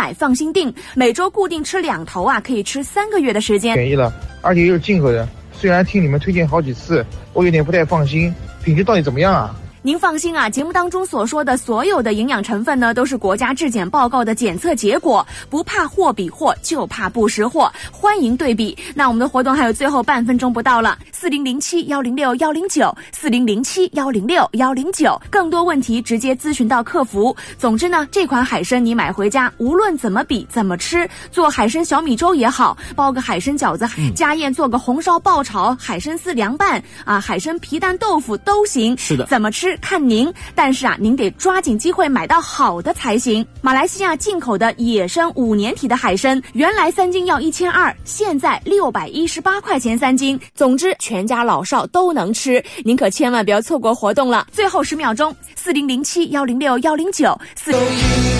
买放心订，每周固定吃2头啊，可以吃3个月的时间。 便宜了，而且又是进口的。虽然听你们推荐好几次，我有点不太放心，品质到底怎么样啊？ 您放心啊，节目当中所说的所有的营养成分呢，都是国家质检报告的检测结果，不怕货比货，就怕不识货，欢迎对比。那我们的活动还有最后半分钟不到了，4007-106-109，4007-106-109，更多问题直接咨询到客服。总之呢，这款海参你买回家，无论怎么比怎么吃，做海参小米粥也好，包个海参饺子，家宴做个红烧爆炒，海参丝凉拌啊，海参皮蛋豆腐都行。 是的， 怎么吃看您，但是啊，您得抓紧机会买到好的才行。马来西亚进口的野生5年体的海参，原来3斤要1200，现在618块钱3斤。总之，全家老少都能吃，您可千万不要错过活动了。最后10秒钟，4007-106-109。